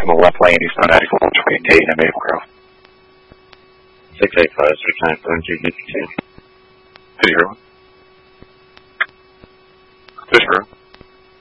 from the left lane, east on 94, between Dayton and Maple Grove. 685, return 7252. City Road. Fish Road.